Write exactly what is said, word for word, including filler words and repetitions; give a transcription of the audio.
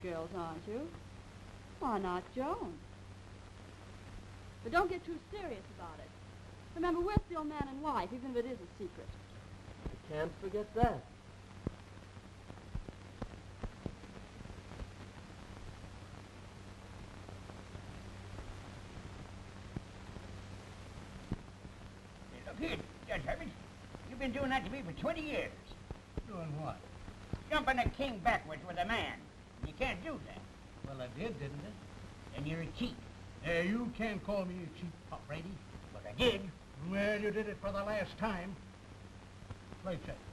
girls, aren't you? Why not Joan? But don't get too serious about it. Remember, we're still man and wife, even if it is a secret. You can't forget that. Hey, look here, Judge Herbert. You've been doing that to me for twenty years. Doing what? Jumping a king backwards with a man. You can't do that. Well, I did, didn't I? And you're a cheat. Uh, you can't call me a cheap Pop Brady. But I did. Well, you did it for the last time. Play check.